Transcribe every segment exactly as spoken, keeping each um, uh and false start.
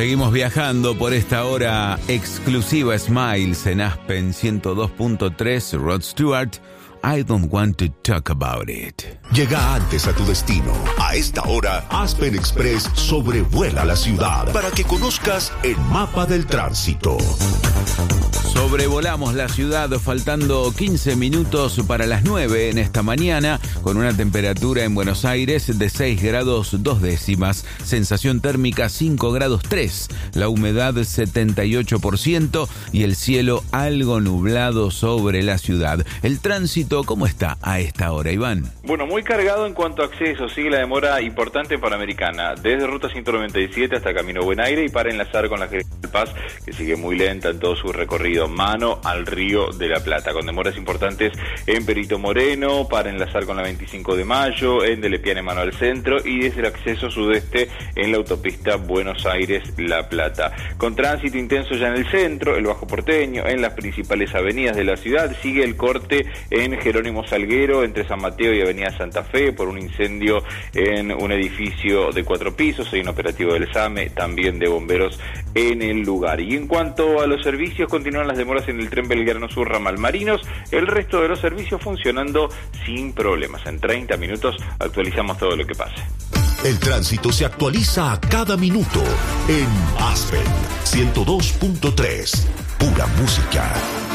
Seguimos viajando por esta hora exclusiva Smiles en Aspen ciento dos punto tres. Rod Stewart, I don't want to talk about it. Llega antes a tu destino. A esta hora, Aspen Express sobrevuela la ciudad para que conozcas el mapa del tránsito. Sobrevolamos la ciudad faltando quince minutos para las nueve en esta mañana, con una temperatura en Buenos Aires de seis grados dos décimas, sensación térmica cinco grados tres, la humedad setenta y ocho por ciento y el cielo algo nublado sobre la ciudad. El tránsito, ¿cómo está a esta hora, Iván? Bueno, muy cargado en cuanto a acceso, sigue la demora importante en Panamericana, desde Ruta ciento noventa y siete hasta Camino Buen Aire y para enlazar con la General Paz, que sigue muy lenta en todo su recorrido, mano al Río de la Plata, con demoras importantes en Perito Moreno, para enlazar con la veinticinco de mayo, en Delepiane mano al centro y desde el acceso sudeste en la autopista Buenos Aires-La Plata. Con tránsito intenso ya en el centro, el Bajo Porteño, en las principales avenidas de la ciudad, sigue el corte en Jerónimo Salguero, entre San Mateo y Avenida Santa Fe, por un incendio en un edificio de cuatro pisos, hay un operativo del SAME, también de bomberos en el lugar. Y en cuanto a los servicios, continúan las demoras en el tren Belgrano Sur Ramal Marinos, el resto de los servicios funcionando sin problemas. En treinta minutos actualizamos todo lo que pase. El tránsito se actualiza a cada minuto en Aspen ciento dos punto tres. Pura música.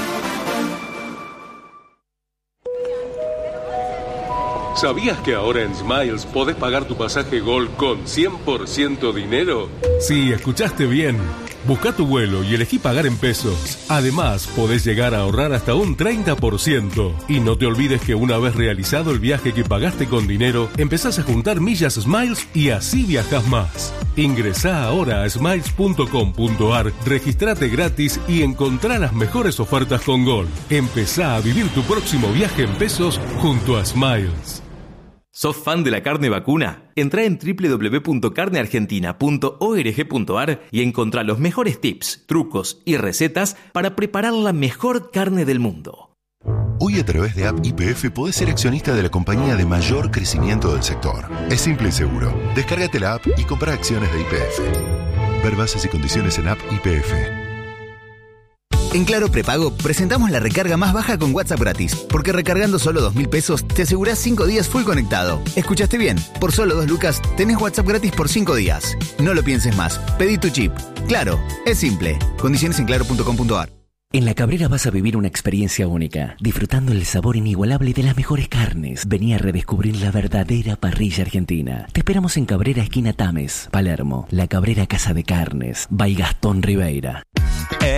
¿Sabías que ahora en Smiles podés pagar tu pasaje Gol con cien por ciento dinero? Sí, escuchaste bien. Busca tu vuelo y elegí pagar en pesos. Además, podés llegar a ahorrar hasta un treinta por ciento. Y no te olvides que una vez realizado el viaje que pagaste con dinero, empezás a juntar millas Smiles y así viajás más. Ingresá ahora a smiles punto com punto a r, registrate gratis y encontrá las mejores ofertas con Gol. Empezá a vivir tu próximo viaje en pesos junto a Smiles. ¿Sos fan de la carne vacuna? Entrá en doble u doble u doble u punto carne argentina punto org punto a r y encontrá los mejores tips, trucos y recetas para preparar la mejor carne del mundo. Hoy a través de App Y P F podés ser accionista de la compañía de mayor crecimiento del sector. Es simple y seguro. Descárgate la app y comprá acciones de Y P F. Ver bases y condiciones en App Y P F. En Claro Prepago presentamos la recarga más baja con WhatsApp gratis, porque recargando solo dos mil pesos te asegurás cinco días full conectado. ¿Escuchaste bien? Por solo dos lucas tenés WhatsApp gratis por cinco días. No lo pienses más. Pedí tu chip. Claro, es simple. Condiciones en claro punto com punto a r. En La Cabrera vas a vivir una experiencia única, disfrutando el sabor inigualable de las mejores carnes. Vení a redescubrir la verdadera parrilla argentina. Te esperamos en Cabrera, esquina Tames, Palermo. La Cabrera Casa de Carnes, by Gastón Ribeira.